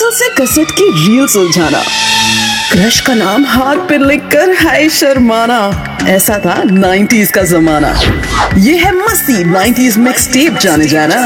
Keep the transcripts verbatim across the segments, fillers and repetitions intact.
Pencil से कसट की reel सुलझाना, क्रश का नाम हाथ पे लिखकर हाय शर्माना, ऐसा था नाइंटीज़ का जमाना। ये है मस्ती नाइंटीज़ मिक्स टेप जाने जाना।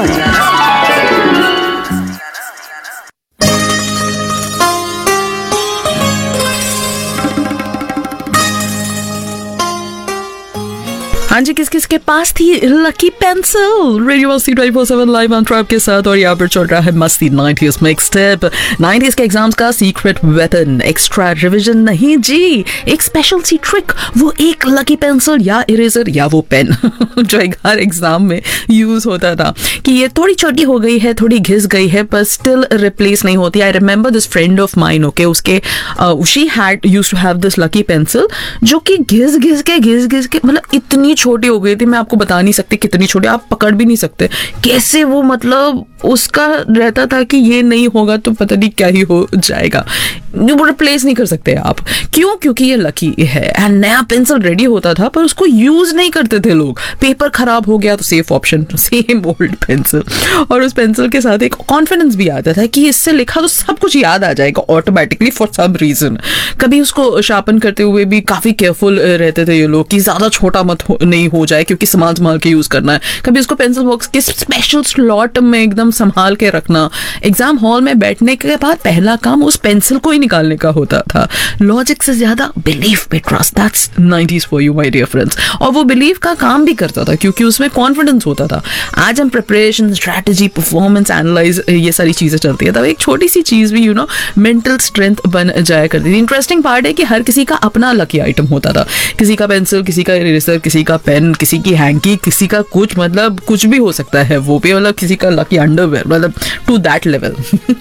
हाँ जी, किस किस के पास थी लकी पेंसिल? रेडियो मस्ती twenty four seven live on trap के साथ, और यहाँ पर चल रहा है मस्ती नाइंटीज़ मिक्स टेप। नाइंटीज़ के एग्जाम्स का सीक्रेट वेपन, एक्स्ट्रा रिवीजन नहीं जी, एक स्पेशल सी ट्रिक, वो एक लकी पेंसिल या इरेजर या वो पेन जो एक हर एग्जाम में यूज होता था कि ये थोड़ी छोटी हो गई है, थोड़ी घिस गई है, पर स्टिल रिप्लेस नहीं होती। I remember this friend of mine, okay, उसके she had used to have this lucky pencil जो कि घिस घिस के घिस घिस के मतलब इतनी छोटी हो गई थी, मैं आपको बता नहीं सकती कितनी छोटी, आप पकड़ भी नहीं सकते कैसे वो, मतलब उसका रहता था कि ये नहीं होगा तो पता नहीं क्या ही हो जाएगा, वो रिप्लेस नहीं कर सकते आप। क्यों? क्योंकि ये लकी है। एंड नया पेंसिल रेडी होता था पर उसको यूज नहीं करते थे लोग। पेपर खराब हो गया तो safe option same old pencil, और उस पेंसिल के साथ एक कॉन्फिडेंस भी आता था कि इससे लिखा तो सब कुछ याद आ जाएगा ऑटोमेटिकली फॉर सम रीजन। कभी उसको शार्पन करते हुए भी काफी केयरफुल रहते थे ये लोग कि ज्यादा छोटा मत हो, नहीं हो जाए, क्योंकि संभाल संभाल के यूज करना है। कभी उसको पेंसिल बॉक्स के स्पेशल स्लॉट में एकदम संभाल के रखना। एग्जाम हॉल में बैठने के बाद पहला काम उस पेंसिल को ही निकालने का होता था। लॉजिक से ज्यादा बिलीफ पे trust, that's nineties for you my dear friends. और वो बिलीफ का काम भी करता था क्योंकि उसमें कॉन्फिडेंस होता था। आज हम प्रिपरेशन, स्ट्रैटेजी, परफॉर्मेंस एनालाइज, ये सारी चीजें चलती है, तब एक छोटी सी चीज भी यू नो मेंटल स्ट्रेंथ बन जाया करती थी। इंटरेस्टिंग पार्ट है कि हर किसी का अपना लकी आइटम होता था। किसी का पेंसिल, किसी का इरेजर, किसी का पेन, किसी की हैंकी, किसी का कुछ, मतलब कुछ भी हो सकता है वो भी, मतलब किसी का लकी अंडरवेयर, मतलब टू दैट लेवल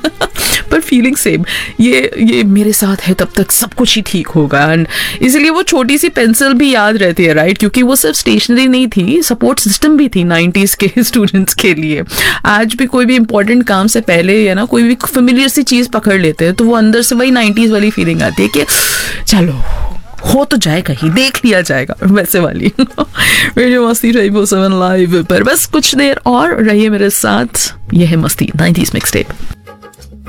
पर फीलिंग सेम, ये ये मेरे साथ है तब तक सब कुछ ही ठीक होगा। एंड इसलिए वो छोटी सी पेंसिल भी याद रहती है, राइट? क्योंकि वो सिर्फ स्टेशनरी नहीं थी, सपोर्ट सिस्टम भी थी नाइंटीज़ के स्टूडेंट्स के लिए। आज भी कोई भी इंपॉर्टेंट काम से पहले या ना कोई भी फेमिलियर सी चीज पकड़ लेते हैं तो वो अंदर से वही नाइंटीज़ वाली फीलिंग आती है कि चलो हो तो जाएगा ही, देख लिया जाएगा, वैसे वाली। रेडियो मस्ती ट्वेंटी फोर सेवन लाइव पर बस कुछ देर और रहिए मेरे साथ। यह है मस्ती नाइंटीज़ मिक्स टेप।